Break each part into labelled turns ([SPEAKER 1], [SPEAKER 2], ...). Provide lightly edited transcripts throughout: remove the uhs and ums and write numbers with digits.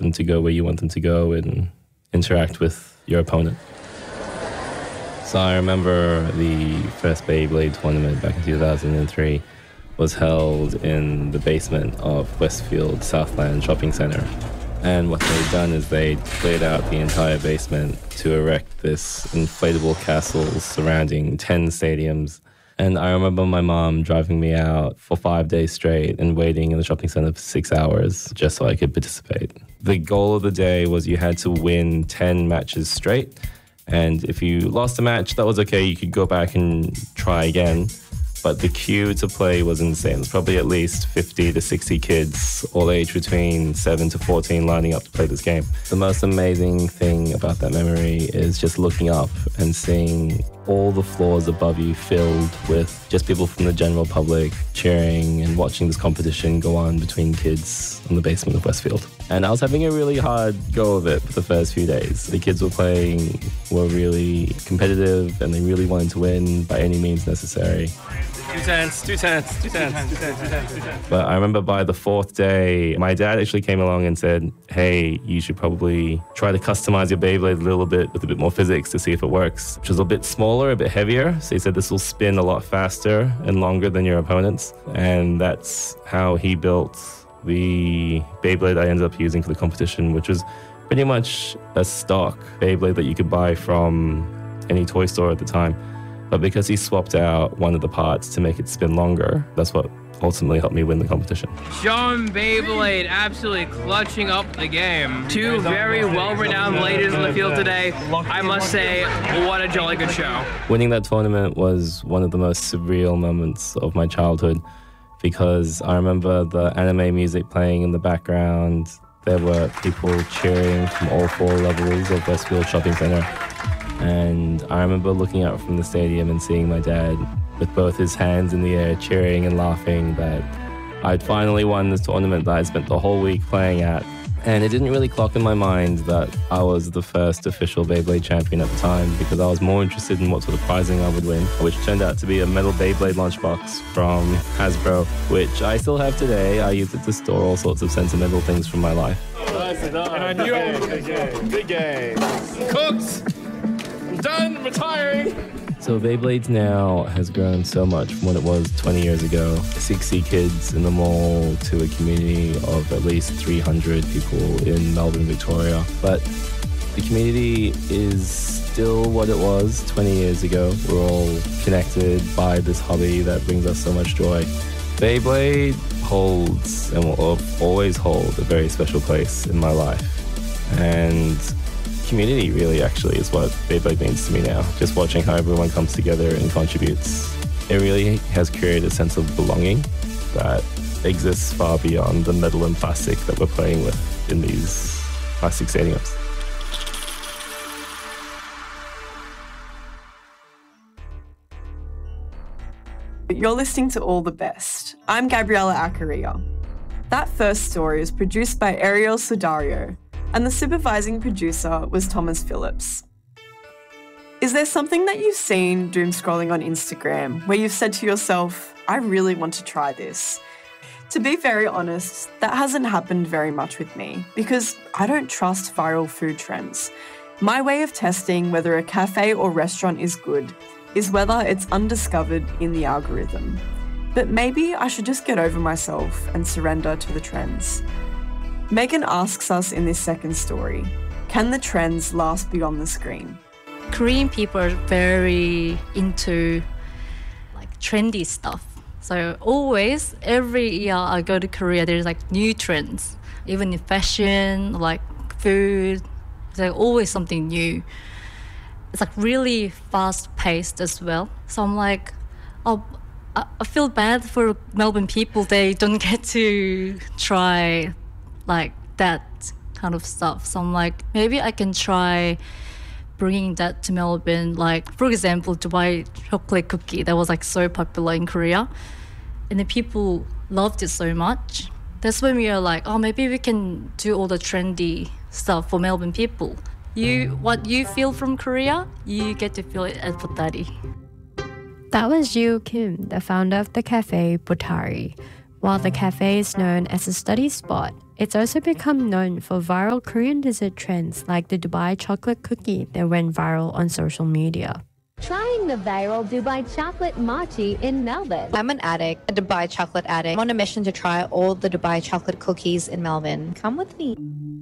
[SPEAKER 1] them to go where you want them to go and interact with your opponent. So I remember the first Beyblade tournament back in 2003 was held in the basement of Westfield Southland Shopping Centre. And what they'd done is they cleared out the entire basement to erect this inflatable castle surrounding 10 stadiums. And I remember my mom driving me out for 5 days straight and waiting in the shopping center for 6 hours just so I could participate. The goal of the day was you had to win 10 matches straight. And if you lost a match, that was okay. You could go back and try again. But the queue to play was insane. There's probably at least 50 to 60 kids, all aged between 7 to 14, lining up to play this game. The most amazing thing about that memory is just looking up and seeing all the floors above you filled with just people from the general public cheering and watching this competition go on between kids in the basement of Westfield. And I was having a really hard go of it for the first few days. The kids were really competitive and they really wanted to win by any means necessary.
[SPEAKER 2] Two tenths.
[SPEAKER 1] But I remember by the fourth day, my dad actually came along and said, hey, you should probably try to customize your Beyblade a little bit with a bit more physics to see if it works, which was a bit smaller, a bit heavier. So he said this will spin a lot faster and longer than your opponent's. And that's how he built the Beyblade I ended up using for the competition, which was pretty much a stock Beyblade that you could buy from any toy store at the time. But because he swapped out one of the parts to make it spin longer, that's what ultimately helped me win the competition.
[SPEAKER 2] Sean Beyblade absolutely clutching up the game. Two very well-renowned ladies in the field today. I must say, what a jolly good show.
[SPEAKER 1] Winning that tournament was one of the most surreal moments of my childhood because I remember the anime music playing in the background. There were people cheering from all 4 levels of Westfield Shopping Centre. And I remember looking out from the stadium and seeing my dad with both his hands in the air cheering and laughing that I'd finally won this tournament that I'd spent the whole week playing at. And it didn't really clock in my mind that I was the first official Beyblade champion at the time because I was more interested in what sort of prizing I would win, which turned out to be a metal Beyblade lunchbox from Hasbro, which I still have today. I use it to store all sorts of sentimental things from my life.
[SPEAKER 2] And I knew I was good game. Cooks! I'm done retiring.
[SPEAKER 1] So Beyblades now has grown so much from what it was 20 years ago. 60 kids in the mall to a community of at least 300 people in Melbourne, Victoria. But the community is still what it was 20 years ago. We're all connected by this hobby that brings us so much joy. Beyblade holds and will always hold a very special place in my life. And community really actually is what Beyblade means to me now. Just watching how everyone comes together and contributes. It really has created a sense of belonging that exists far beyond the metal and plastic that we're playing with in these plastic stadiums.
[SPEAKER 3] You're listening to All the Best. I'm Gabriella Acaria. That first story was produced by Ariel Sudario, and the supervising producer was Thomas Phillips. Is there something that you've seen doom scrolling on Instagram where you've said to yourself, I really want to try this? To be very honest, that hasn't happened very much with me because I don't trust viral food trends. My way of testing whether a cafe or restaurant is good is whether it's undiscovered in the algorithm. But maybe I should just get over myself and surrender to the trends. Megan asks us in this second story, can the trends last beyond the screen?
[SPEAKER 4] Korean people are very into trendy stuff. So always, every year I go to Korea, there's new trends. Even in fashion, food, there's always something new. It's really fast-paced as well. So I'm I feel bad for Melbourne people. They don't get to try that kind of stuff. So I'm maybe I can try bringing that to Melbourne. For example, Dubai chocolate cookie that was so popular in Korea, and the people loved it so much. That's when we are maybe we can do all the trendy stuff for Melbourne people. What you feel from Korea, you get to feel it at Butari.
[SPEAKER 5] That was Yoo Kim, the founder of the cafe Butari. While the cafe is known as a study spot, It's also become known for viral Korean dessert trends like the Dubai chocolate cookie that went viral on social media.
[SPEAKER 6] Trying the viral Dubai chocolate mochi in Melbourne.
[SPEAKER 7] I'm an addict, a Dubai chocolate addict. I'm on a mission to try all the Dubai chocolate cookies in Melbourne. Come with me.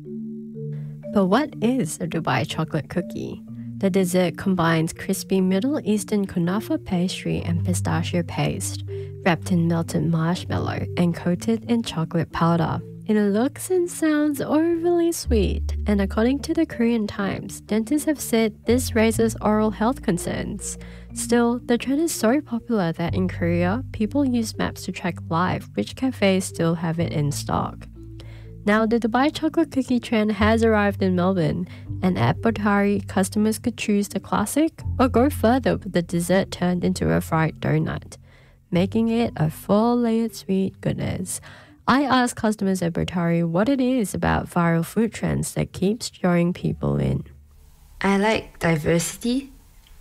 [SPEAKER 5] But what is a Dubai chocolate cookie? The dessert combines crispy Middle Eastern kunafa pastry and pistachio paste, wrapped in melted marshmallow and coated in chocolate powder. It looks and sounds overly sweet, and according to the Korean Times, dentists have said this raises oral health concerns. Still, the trend is so popular that in Korea, people use maps to track live which cafes still have it in stock. Now, the Dubai chocolate cookie trend has arrived in Melbourne, and at Botari, customers could choose the classic or go further with the dessert turned into a fried donut, making it a full-layered sweet goodness. I asked customers at Botari what it is about viral food trends that keeps drawing people in.
[SPEAKER 8] I like diversity,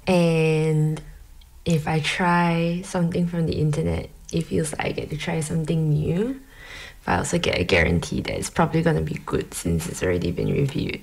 [SPEAKER 8] and if I try something from the internet, it feels like I get to try something new. But I also get a guarantee that it's probably going to be good since it's already been reviewed.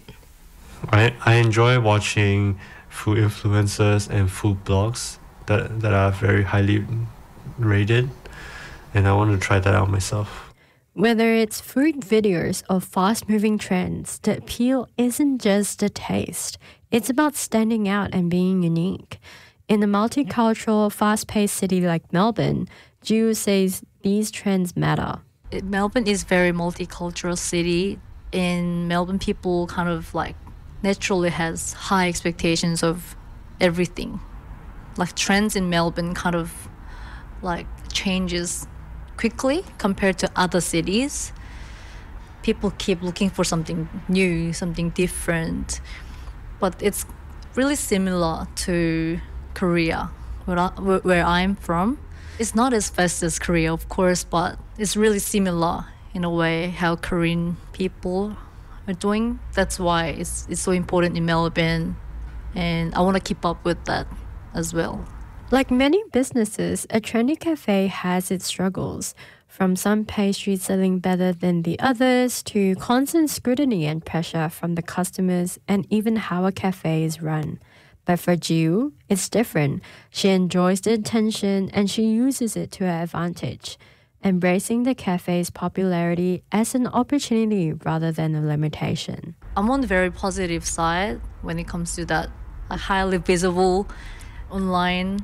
[SPEAKER 9] I enjoy watching food influencers and food blogs that are very highly rated, and I want to try that out myself.
[SPEAKER 5] Whether it's food videos or fast-moving trends, the appeal isn't just the taste. It's about standing out and being unique. In a multicultural, fast-paced city like Melbourne, Jiu says these trends matter.
[SPEAKER 4] Melbourne is very multicultural city. In Melbourne, people kind of like naturally has high expectations of everything. Like trends in Melbourne kind of like changes quickly compared to other cities. People keep looking for something new, something different. But it's really similar to Korea, where I'm from. It's not as fast as Korea, of course, but it's really similar in a way how Korean people are doing. That's why it's so important in Melbourne, and I want to keep up with that as well.
[SPEAKER 5] Like many businesses, a trendy cafe has its struggles, from some pastries selling better than the others to constant scrutiny and pressure from the customers and even how a cafe is run. But for Jiu, it's different. She enjoys the attention and she uses it to her advantage, embracing the cafe's popularity as an opportunity rather than a limitation.
[SPEAKER 4] I'm on the very positive side when it comes to that highly visible online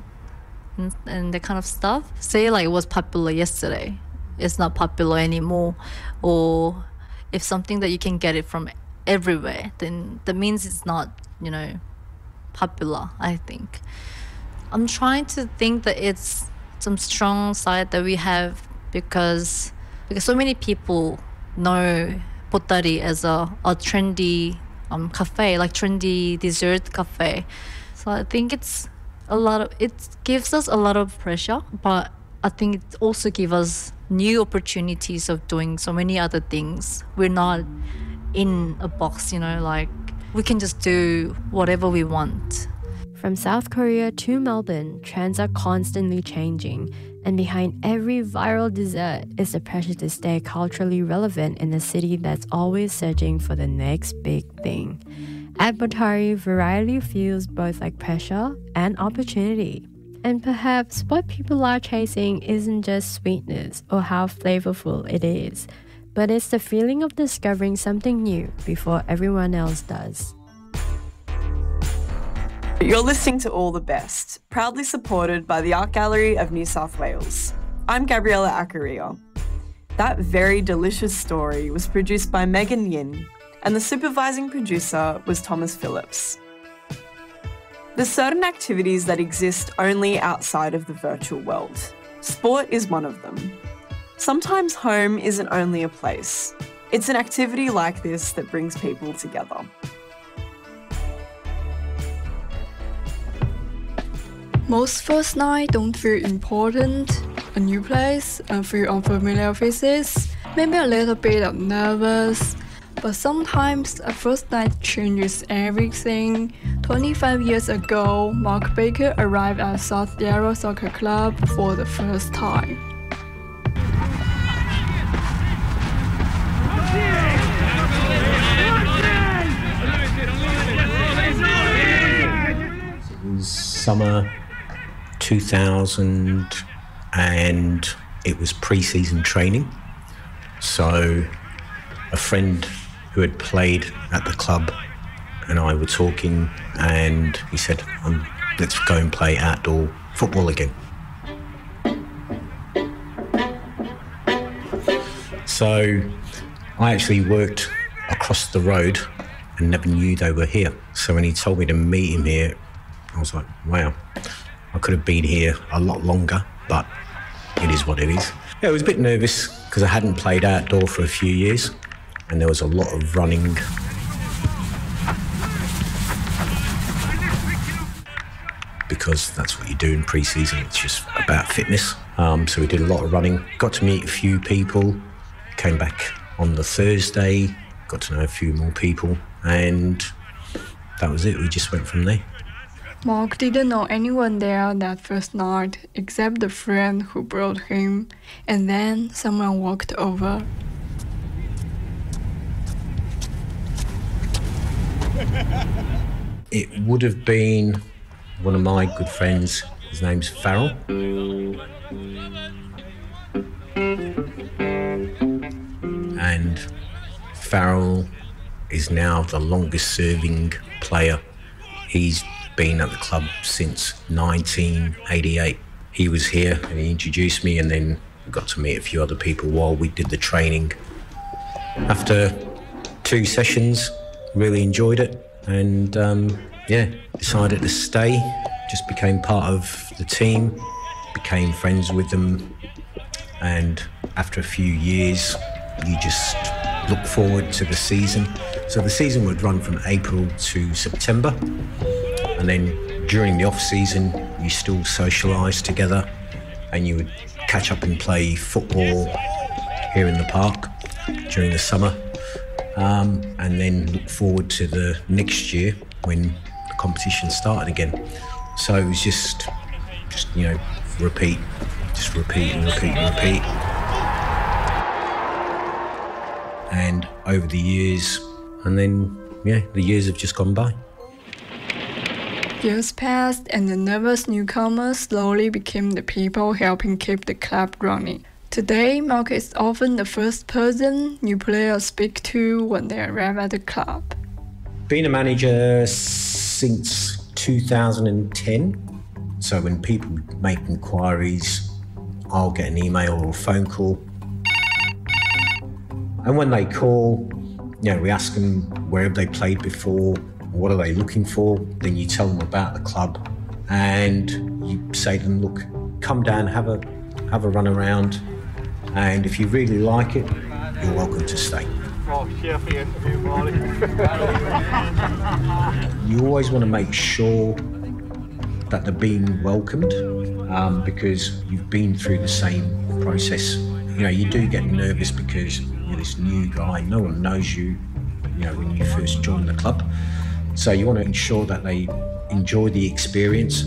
[SPEAKER 4] and that kind of stuff. Say like it was popular yesterday, it's not popular anymore. Or if something that you can get it from everywhere, then that means it's not, popular, I think. I'm trying to think that it's some strong side that we have because so many people know Botari as a trendy cafe, like trendy dessert cafe. So I think it gives us a lot of pressure, but I think it also gives us new opportunities of doing so many other things. We're not in a box, like we can just do whatever we want.
[SPEAKER 5] From South Korea to Melbourne, trends are constantly changing, and behind every viral dessert is the pressure to stay culturally relevant in a city that's always searching for the next big thing. At Botari, variety feels both like pressure and opportunity. And perhaps what people are chasing isn't just sweetness or how flavorful it is, but it's the feeling of discovering something new before everyone else does.
[SPEAKER 3] You're listening to All the Best, proudly supported by the Art Gallery of New South Wales. I'm Gabriella Acaria. That very delicious story was produced by Megan Yin, and the supervising producer was Thomas Phillips. There's certain activities that exist only outside of the virtual world. Sport is one of them. Sometimes home isn't only a place. It's an activity like this that brings people together.
[SPEAKER 10] Most first night don't feel important, a new place and feel unfamiliar faces, maybe a little bit of nervous, but sometimes a first night changes everything. 25 years ago, Mark Baker arrived at South Yarra Soccer Club for the first time.
[SPEAKER 11] summer 2000 and it was pre-season training. So a friend who had played at the club and I were talking and he said, let's go and play outdoor football again. So I actually worked across the road and never knew they were here. So when he told me to meet him here, I was like, wow, I could have been here a lot longer, but it is what it is. Yeah, I was a bit nervous because I hadn't played outdoor for a few years and there was a lot of running. Because that's what you do in pre-season, it's just about fitness. So we did a lot of running, got to meet a few people, came back on the Thursday, got to know a few more people, and that was it. We just went from there.
[SPEAKER 10] Mark didn't know anyone there that first night except the friend who brought him, and then someone walked over.
[SPEAKER 11] It would have been one of my good friends. His name's Farrell. And Farrell is now the longest serving player. He's been at the club since 1988. He was here and he introduced me, and then got to meet a few other people while we did the training. After 2 sessions, really enjoyed it, and decided to stay. Just became part of the team, became friends with them, and after a few years, you just look forward to the season. So the season would run from April to September, and then during the off-season, you still socialise together, and you would catch up and play football here in the park during the summer, and then look forward to the next year when the competition started again. So it was just repeat, just repeat and repeat and repeat. And over the years, and then, the years have just gone by.
[SPEAKER 10] Years passed and the nervous newcomers slowly became the people helping keep the club running. Today, Mark is often the first person new players speak to when they arrive at the club.
[SPEAKER 11] Been a manager since 2010. So when people make inquiries, I'll get an email or a phone call. And when they call, we ask them where have they played before, what are they looking for, then you tell them about the club and you say to them, look, come down, have a run around, and if you really like it, you're welcome to stay. You always want to make sure that they're being welcomed, because you've been through the same process. You do get nervous because you're this new guy, no one knows you, when you first join the club. So you want to ensure that they enjoy the experience.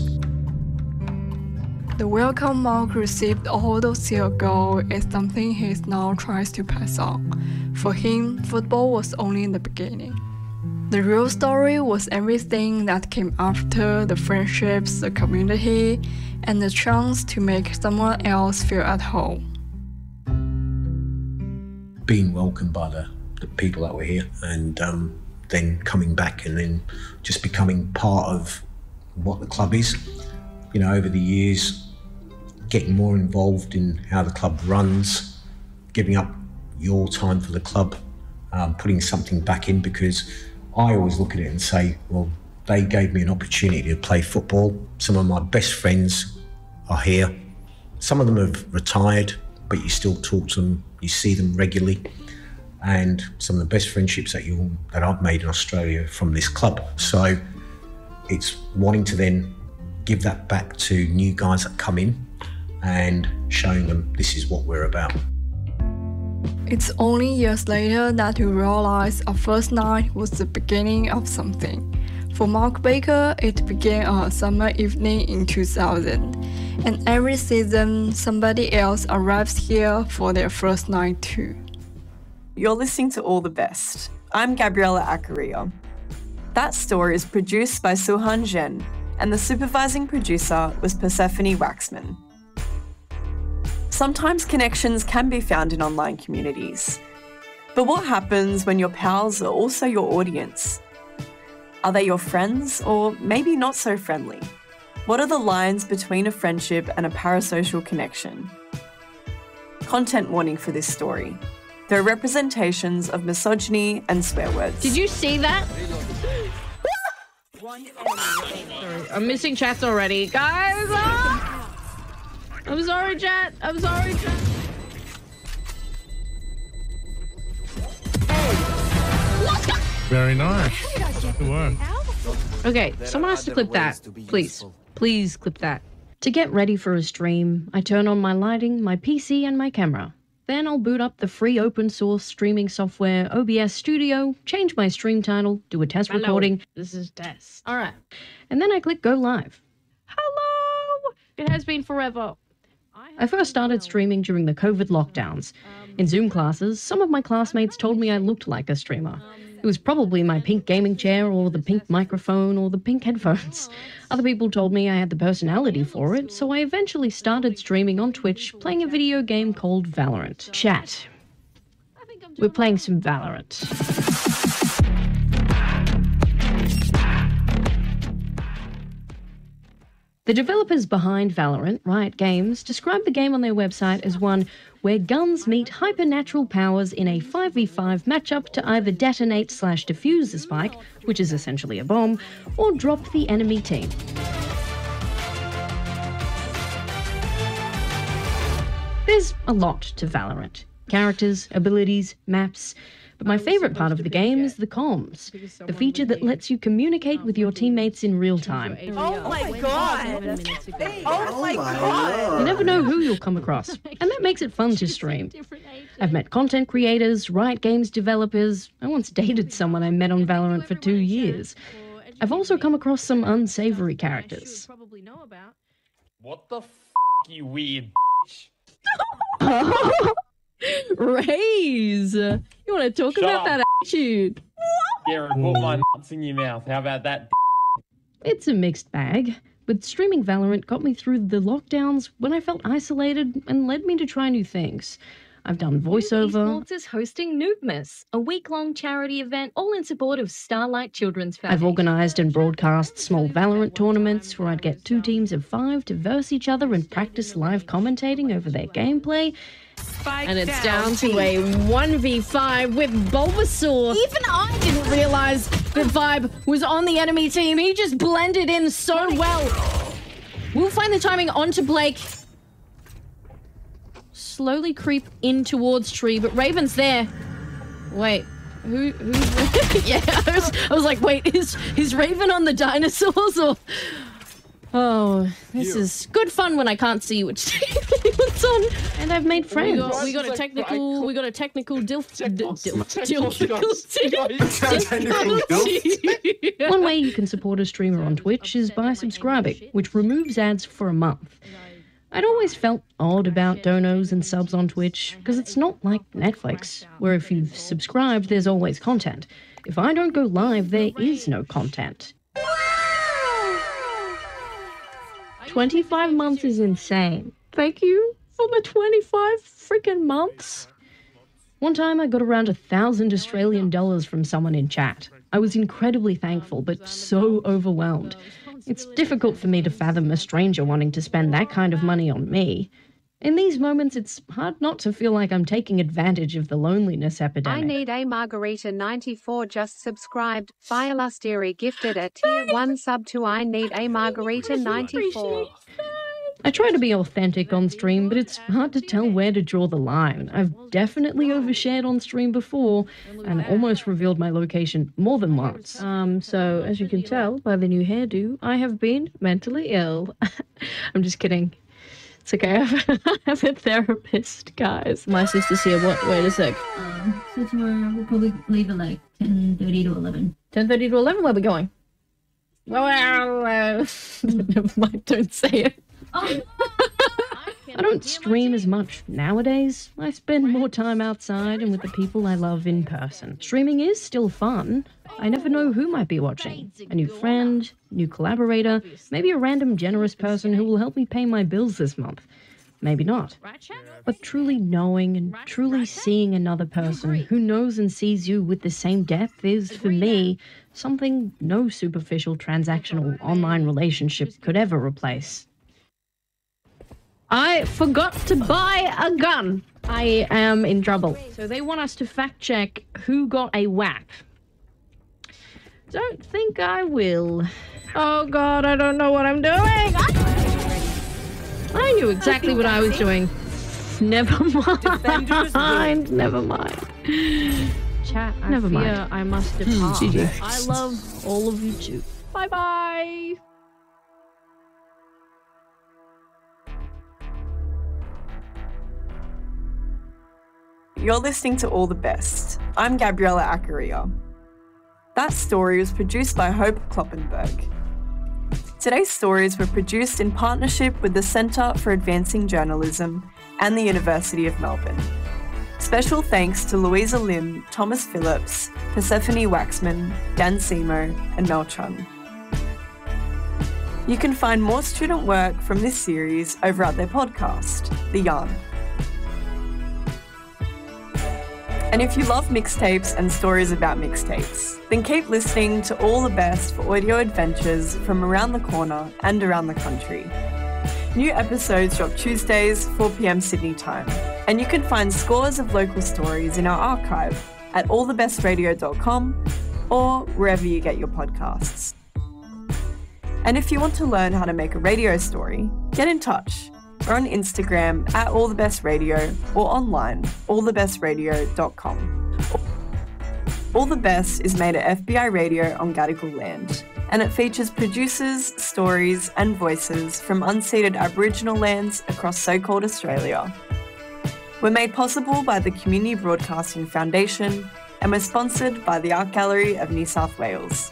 [SPEAKER 10] The welcome Mark received all those years ago is something he now tries to pass on. For him, football was only the beginning. The real story was everything that came after: the friendships, the community, and the chance to make someone else feel at home.
[SPEAKER 11] Being welcomed by the people that were here, and then coming back and then just becoming part of what the club is. Over the years, getting more involved in how the club runs, giving up your time for the club, putting something back in, because I always look at it and say, well, they gave me an opportunity to play football. Some of my best friends are here. Some of them have retired, but you still talk to them, you see them regularly. And some of the best friendships that I've made in Australia from this club. So it's wanting to then give that back to new guys that come in and showing them this is what we're about.
[SPEAKER 10] It's only years later that you realize our first night was the beginning of something. For Mark Baker, it began on a summer evening in 2000, and every season somebody else arrives here for their first night too.
[SPEAKER 3] You're listening to All the Best. I'm Gabriella Acaria. That story is produced by Suhan Zhen, and the supervising producer was Persephone Waxman. Sometimes connections can be found in online communities. But what happens when your pals are also your audience? Are they your friends, or maybe not so friendly? What are the lines between a friendship and a parasocial connection? Content warning for this story. There are representations of misogyny and swear words.
[SPEAKER 12] Did you see that? I'm missing chats already. Guys! I'm sorry, chat. I'm sorry, chat.
[SPEAKER 13] Very nice. Good work.
[SPEAKER 12] Okay, someone has to clip that. Please. Please clip that. To get ready for a stream, I turn on my lighting, my PC, and my camera. Then I'll boot up the free open source streaming software OBS Studio, change my stream title, do a test recording.
[SPEAKER 14] This is test.
[SPEAKER 12] All right. And then I click go live.
[SPEAKER 14] Hello! It has been forever.
[SPEAKER 12] I first started streaming during the COVID lockdowns. In Zoom classes, some of my classmates told me I looked like a streamer. It was probably my pink gaming chair or the pink microphone or the pink headphones. Other people told me I had the personality for it, so I eventually started streaming on Twitch, playing a video game called Valorant. Chat. We're playing some Valorant. The developers behind Valorant, Riot Games, describe the game on their website as one where guns meet hypernatural powers in a 5v5 matchup to either detonate/defuse the spike, which is essentially a bomb, or drop the enemy team. There's a lot to Valorant. Characters, abilities, maps. But my favourite part of the game is the comms, the feature that lets you communicate with your teammates in real time.
[SPEAKER 15] Oh my god! Oh my god!
[SPEAKER 12] You never know who you'll come across, and that makes it fun to stream. I've met content creators, Riot Games developers. I once dated someone I met on Valorant for 2 years. I've also come across some unsavoury characters.
[SPEAKER 16] What the f***, you weird
[SPEAKER 12] Raise! You want to talk about that attitude?
[SPEAKER 16] Garrett, put my nuts in your mouth. How about that?
[SPEAKER 12] It's a mixed bag, but streaming Valorant got me through the lockdowns when I felt isolated and led me to try new things. I've done voiceover.
[SPEAKER 17] Esports is hosting Noobmas, a week-long charity event all in support of Starlight Children's Foundation.
[SPEAKER 12] I've organised and broadcast small Valorant tournaments where I'd get 2 teams of 5 to verse each other and practice live commentating over their gameplay.
[SPEAKER 14] And it's down to a 1v5 with Bulbasaur. Even I didn't realise that Vibe was on the enemy team. He just blended in so well. We'll find the timing onto Blake. Slowly creep in towards Tree, but Raven's there. Wait, who's yeah, I was like, wait, is Raven on the dinosaurs or? Oh, this is good fun when I can't see which team it's on. And I've made friends. We got a technical difficulty. One way you can support a streamer on Twitch is by subscribing, which removes ads for a month. I'd always felt odd about donos and subs on Twitch, because it's not like Netflix, where if you've subscribed, there's always content. If I don't go live, there is no content. 25 months is insane. Thank you for the 25 freaking months. One time I got around 1,000 Australian dollars from someone in chat. I was incredibly thankful, but so overwhelmed. It's difficult for me to fathom a stranger wanting to spend that kind of money on me. In these moments, it's hard not to feel like I'm taking advantage of the loneliness epidemic.
[SPEAKER 18] I Need a Margarita 94 just subscribed. Firelusteri gifted a tier 1 sub to I Need a Margarita 94.
[SPEAKER 12] I try to be authentic on stream, but it's hard to tell where to draw the line. I've definitely overshared on stream before and almost revealed my location more than once. So as you can tell by the new hairdo, I have been mentally ill. I'm just kidding. It's okay, I have a therapist, guys. My sister's here. Wait a sec.
[SPEAKER 19] So tomorrow we'll probably leave at like 10:30 to 11.
[SPEAKER 12] 10:30 to 11? Where are we going? Well, never mind, don't say it.
[SPEAKER 19] Oh,
[SPEAKER 12] I don't stream as much nowadays. I spend more time outside and with the people I love in person. Streaming is still fun. I never know who might be watching. A new friend, new collaborator, maybe a random generous person who will help me pay my bills this month. Maybe not. But truly knowing and truly seeing another person who knows and sees you with the same depth is, for me, something no superficial transactional online relationship could ever replace. I forgot to buy a gun. I am in trouble. So they want us to fact check who got a WAP. Don't think I will. Oh God, I don't know what I'm doing. I knew exactly what I was doing. Never mind. Never mind. Chat, never mind. I must depart. I love all of you too. Bye-bye.
[SPEAKER 3] You're listening to All the Best. I'm Gabriella Acaria. That story was produced by Hope Kloppenberg. Today's stories were produced in partnership with the Centre for Advancing Journalism and the University of Melbourne. Special thanks to Louisa Lim, Thomas Phillips, Persephone Waxman, Dan Simo, and Mel Chun. You can find more student work from this series over at their podcast, The Yarn. And if you love mixtapes and stories about mixtapes, then keep listening to All the Best for audio adventures from around the corner and around the country. New episodes drop Tuesdays, 4 p.m. Sydney time, and you can find scores of local stories in our archive at allthebestradio.com or wherever you get your podcasts. And if you want to learn how to make a radio story, get in touch. We're on Instagram at allthebestradio or online, allthebestradio.com. All the Best is made at FBI Radio on Gadigal land, and it features producers, stories, and voices from unceded Aboriginal lands across so-called Australia. We're made possible by the Community Broadcasting Foundation, and we're sponsored by the Art Gallery of New South Wales.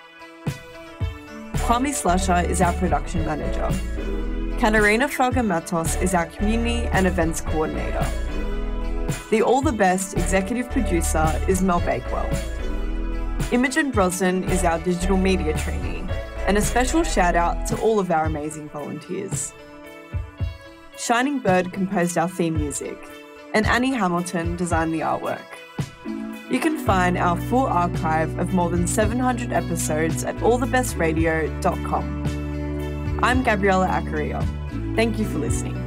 [SPEAKER 3] Kwame Slusher is our production manager. Katarina Fraga-Matos is our community and events coordinator. The All the Best executive producer is Mel Bakewell. Imogen Brosnan is our digital media trainee, and a special shout out to all of our amazing volunteers. Shining Bird composed our theme music, and Annie Hamilton designed the artwork. You can find our full archive of more than 700 episodes at allthebestradio.com. I'm Gabriella Acaria. Thank you for listening.